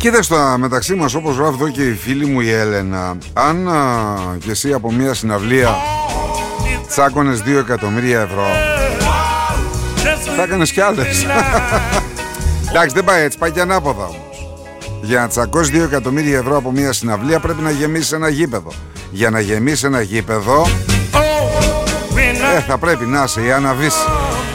Κοίταξε το μεταξύ μας, όπως γράφει εδώ και η φίλη μου η Έλενα, αν και εσύ από μια συναυλία τσάκωνες 2 εκατομμύρια ευρώ, θα έκανες κι άλλες. Εντάξει, δεν πάει έτσι, πάει και ανάποδα όμως. Για να τσακώσεις 2 εκατομμύρια ευρώ από μια συναυλία πρέπει να γεμίσεις ένα γήπεδο. Για να γεμίσεις ένα γήπεδο θα πρέπει να είσαι η Άννα Βύση.